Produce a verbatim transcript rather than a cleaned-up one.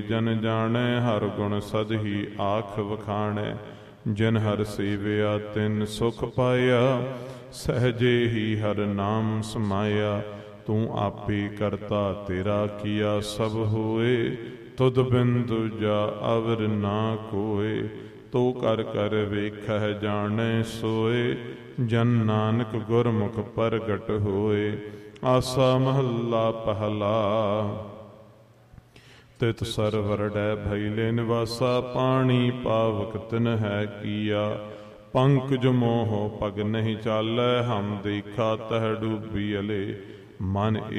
ਜਨ ਜਾਣੈ ਹਰ ਗੁਣ ਸਦ ਹੀ ਆਖ ਵਖਾਣੈ। ਜਿਨ ਹਰ ਸੇਵਿਆ ਤਿਨ ਸੁਖ ਪਾਇਆ ਸਹਜੇ ਹੀ ਹਰ ਨਾਮ ਸਮਾਇਆ। ਤੂੰ ਆਪੇ ਕਰਤਾ ਤੇਰਾ ਕੀਆ ਸਭ ਹੋਏ ਤੁਧ ਬਿਨ ਦੂਜਾ ਅਵਰ ਨਾ ਕੋਏ। ਤੂੰ ਕਰ ਕਰ ਵੇਖਹਿ ਜਾਣੈ ਸੋਏ ਜਨ ਨਾਨਕ ਗੁਰਮੁਖ ਪ੍ਰਗਟ ਹੋਏ। ਆਸਾ ਮਹੱਲਾ ਪਹਿਲਾ। ਤਿਤ ਸਰਵਰ ਡੈ ਭੈਲੇ ਨਿਵਾਸਾ ਪਾਣੀ ਪਾਵਕ ਤਿਨ ਹੈ ਕੀਆ। ਪੰਕਜ ਮੋਹ ਪਗ ਨਹੀਂ ਚਾਲੈ ਹਮ ਦੇਖਾ ਤਹ ਡੂਬੀ ਅਲੇ। ਮਨ